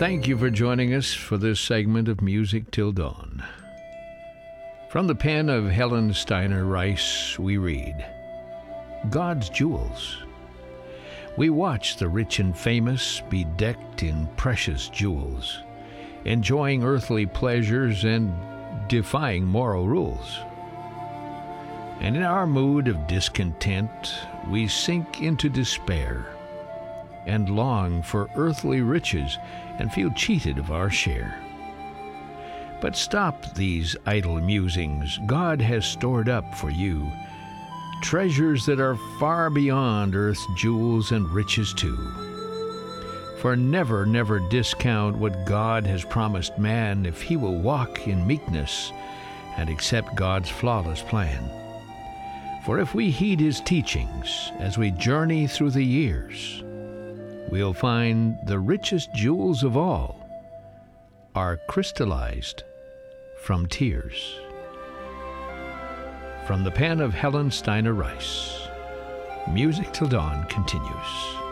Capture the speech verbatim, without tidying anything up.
Thank you for joining us for this segment of Music Till Dawn. From the pen of Helen Steiner Rice, we read, God's Jewels. We watch the rich and famous be decked in precious jewels, enjoying earthly pleasures and defying moral rules. And in our mood of discontent, we sink into despair and long for earthly riches and feel cheated of our share. But stop these idle musings. God has stored up for you treasures that are far beyond earth's jewels and riches too. For never, never discount what God has promised man if he will walk in meekness and accept God's flawless plan. For if we heed his teachings as we journey through the years, we'll find the richest jewels of all are crystallized from tears. From the pen of Helen Steiner Rice, Music Till Dawn continues.